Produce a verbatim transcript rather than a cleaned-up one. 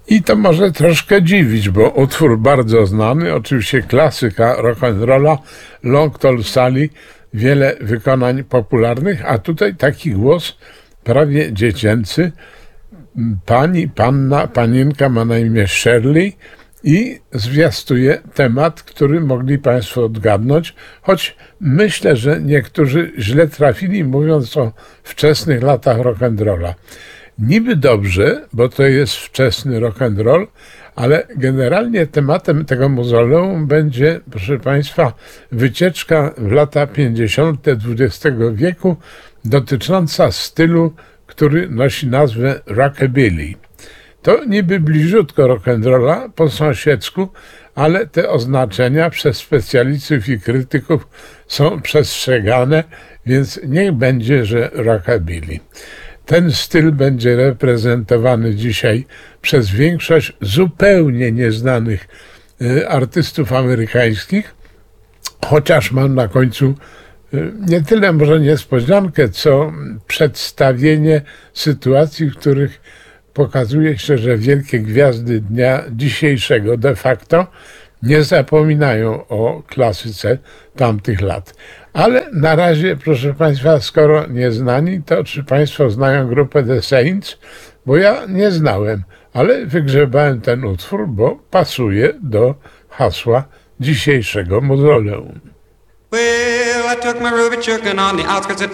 I to może troszkę dziwić, bo utwór bardzo znany, oczywiście klasyka rock'n'rolla, Long Tall Sally, wiele wykonań popularnych, a tutaj taki głos prawie dziecięcy. Pani, panna, panienka ma na imię Shirley i zwiastuje temat, który mogli Państwo odgadnąć, choć myślę, że niektórzy źle trafili, mówiąc o wczesnych latach rock'n'rolla. Niby dobrze, bo to jest wczesny rock'n'roll, ale generalnie tematem tego mauzoleum będzie, proszę Państwa, wycieczka w lata pięćdziesiąte dwudziestego wieku dotycząca stylu, który nosi nazwę rockabilly. To niby bliziutko rock'n'rolla po sąsiedzku, ale te oznaczenia przez specjalistów i krytyków są przestrzegane, więc niech będzie, że rockabilly. Ten styl będzie reprezentowany dzisiaj przez większość zupełnie nieznanych artystów amerykańskich, chociaż mam na końcu nie tyle może niespodziankę, co przedstawienie sytuacji, w których pokazuje się, że wielkie gwiazdy dnia dzisiejszego de facto nie zapominają o klasyce tamtych lat. Ale na razie, proszę Państwa, skoro nie znani, to czy Państwo znają grupę The Saints? Bo ja nie znałem, ale wygrzebałem ten utwór, bo pasuje do hasła dzisiejszego mauzoleum. Well, I took my ruby chicken on the outskirts of